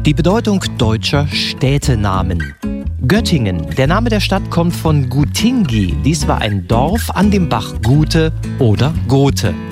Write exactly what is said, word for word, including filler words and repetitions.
Die Bedeutung deutscher Städtenamen. Göttingen. Der Name der Stadt kommt von Gutingi. Dies war ein Dorf an dem Bach Gute oder Gothe.